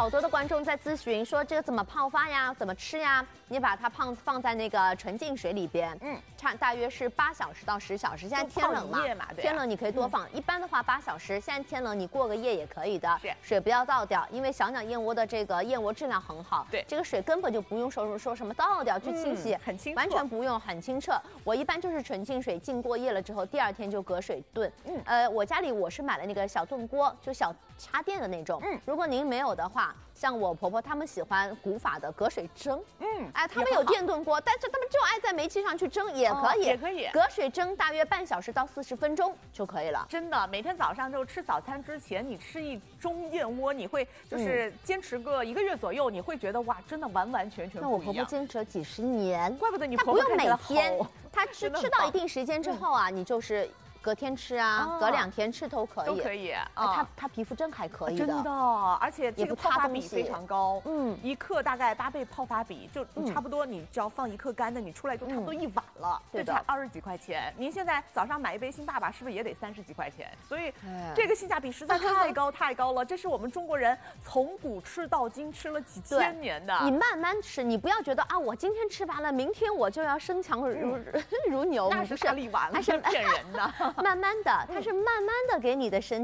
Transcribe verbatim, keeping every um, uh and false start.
好多的观众在咨询说这个怎么泡发呀，怎么吃呀？你把它放放在那个纯净水里边，嗯，差大约是八小时到十小时。现在天冷嘛， 嘛对啊、 天冷你可以多放。嗯、一般的话八小时，现在天冷你过个夜也可以的。 是， 水不要倒掉，因为小鸟燕窝的这个燕窝质量很好。 对， 这个水根本就不用说说什么倒掉去清洗， 嗯、很清澈， 完全不用，很清澈。我一般就是纯净水浸过夜了之后，第二天就隔水炖。嗯，呃，我家里我是买了那个小炖锅，就小插电的那种。嗯，如果您没有的话，像我婆婆他们喜欢古法的隔水蒸。嗯，哎，他们有电炖锅，但是他们就爱在煤气上去蒸，也可以， 哦、也可以。 隔水蒸大约半小时到四十分钟就可以了。 真的，每天早上就吃早餐之前，你吃一盅燕窝，你会就是坚持个一个月左右，你会觉得哇，真的完完全全不一样。 那我婆婆坚持了几十年， 怪不得你婆婆她不用每天，她吃吃到一定时间之后啊，嗯、你就是。隔天吃啊，哦、隔两天吃都可以， 都可以。啊， 她她皮肤真还可以的， 真的，而且这个泡发比非常高，嗯，一克大概八倍泡发比，就差不多，你只要放一克干的，你出来就差不多一碗了，这才二十几块钱。您现在早上买一杯新爸爸，是不是也得三十几块钱？所以这个性价比实在太高太高了，这是我们中国人从古吃到今，吃了几千年的。 你慢慢吃，你不要觉得啊，我今天吃完了，明天我就要身强如如牛， 那是大力丸了，是骗人的。 慢慢的，它是慢慢的给你的身体。